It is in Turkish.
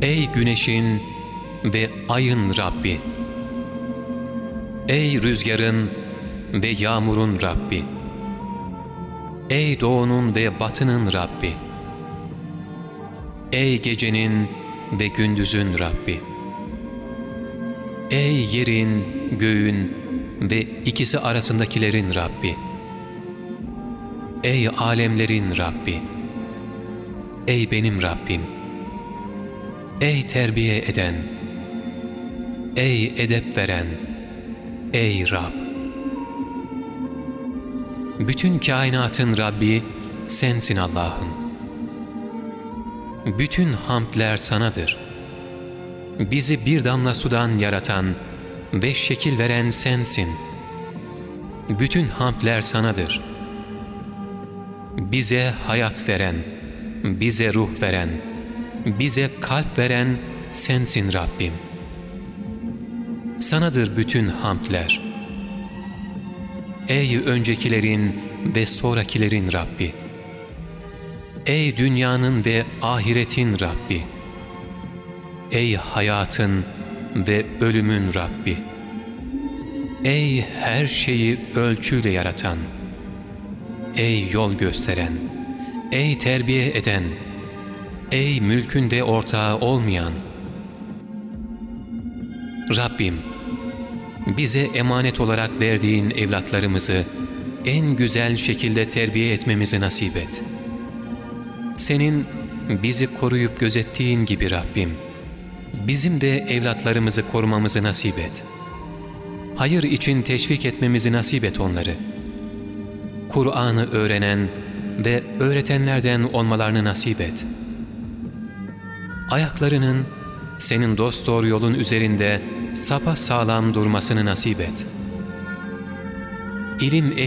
Ey güneşin ve ayın Rabbi! Ey rüzgarın ve yağmurun Rabbi! Ey doğunun ve batının Rabbi! Ey gecenin ve gündüzün Rabbi! Ey yerin, göğün ve ikisi arasındakilerin Rabbi! Ey alemlerin Rabbi! Ey benim Rabbim! Ey terbiye eden! Ey edep veren! Ey Rab! Bütün kainatın Rabbi sensin Allah'ım. Bütün hamdler sanadır. Bizi bir damla sudan yaratan ve şekil veren sensin. Bütün hamdler sanadır. Bize hayat veren, bize ruh veren, bize kalp veren sensin Rabbim. Sanadır bütün hamdler. Ey öncekilerin ve sonrakilerin Rabbi! Ey dünyanın ve ahiretin Rabbi! Ey hayatın ve ölümün Rabbi! Ey her şeyi ölçüyle yaratan! Ey yol gösteren! Ey terbiye eden! Ey mülkünde ortağı olmayan! Rabbim, bize emanet olarak verdiğin evlatlarımızı en güzel şekilde terbiye etmemizi nasip et. Senin bizi koruyup gözettiğin gibi Rabbim, bizim de evlatlarımızı korumamızı nasip et. Hayır için teşvik etmemizi nasip et onları. Kur'an'ı öğrenen ve öğretenlerden olmalarını nasip et. Ayaklarının senin dosdoğru yolun üzerinde sapasağlam durmasını nasip et. İlim